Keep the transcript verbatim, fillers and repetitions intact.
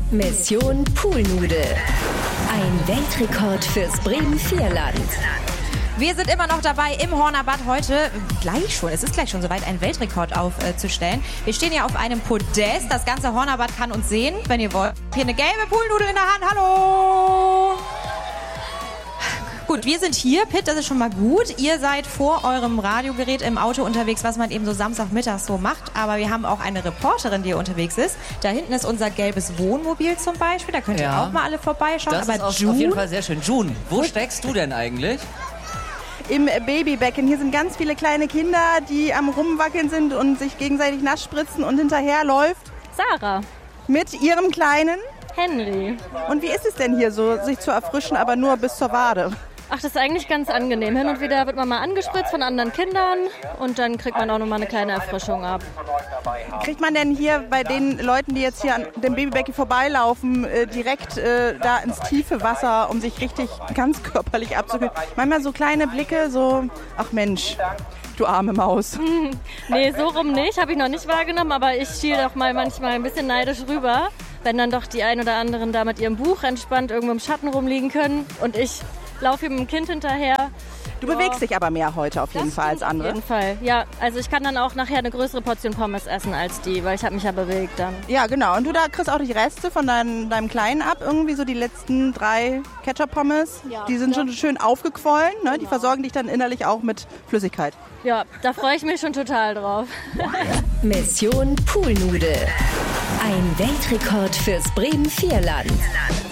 Mission Poolnude. Ein Weltrekord fürs Bremen-Vierland. Wir sind immer noch dabei, im Hornerbad heute gleich schon, es ist gleich schon soweit, einen Weltrekord aufzustellen. Äh, wir stehen ja auf einem Podest, das ganze Hornerbad kann uns sehen, wenn ihr wollt. Hier eine gelbe Poolnudel in der Hand, hallo! Gut, wir sind hier, Pitt, das ist schon mal gut. Ihr seid vor eurem Radiogerät im Auto unterwegs, was man eben so Samstagmittags so macht. Aber wir haben auch eine Reporterin, die hier unterwegs ist. Da hinten ist unser gelbes Wohnmobil zum Beispiel, da könnt ihr Ja. auch mal alle vorbeischauen. Das Aber ist auf, June, auf jeden Fall sehr schön. June, wo steckst du denn eigentlich? Im Babybecken. Hier sind ganz viele kleine Kinder, die am Rumwackeln sind und sich gegenseitig nass spritzen und hinterher läuft Sarah. mit ihrem Kleinen. Henry. Und wie ist es denn hier so, sich zu erfrischen, aber nur bis zur Wade? Ach, das ist eigentlich ganz angenehm. Hin und wieder wird man mal angespritzt von anderen Kindern und dann kriegt man auch noch mal eine kleine Erfrischung ab. Kriegt man denn hier bei den Leuten, die jetzt hier an dem Babybecken vorbeilaufen, äh, direkt äh, da ins tiefe Wasser, um sich richtig ganz körperlich abzukühlen? Manchmal so kleine Blicke, so, ach Mensch, du arme Maus. Nee, so rum nicht, habe ich noch nicht wahrgenommen, aber ich schiele auch mal manchmal ein bisschen neidisch rüber, wenn dann doch die ein oder anderen da mit ihrem Buch entspannt irgendwo im Schatten rumliegen können und ich laufe ihm ein Kind hinterher. Du bewegst dich aber mehr heute auf jeden Das Fall als stimmt andere. Auf jeden Fall, ja. Also ich kann dann auch nachher eine größere Portion Pommes essen als die, weil ich habe mich ja bewegt dann. Ja, genau. Und du da kriegst auch die Reste von dein, deinem Kleinen ab, irgendwie so die letzten drei Ketchup-Pommes. Ja. Die sind Ja. schon schön aufgequollen, ne? Die versorgen dich dann innerlich auch mit Flüssigkeit. Ja, da freue ich mich schon total drauf. Mission Poolnude. Ein Weltrekord fürs Bremen-Vierland.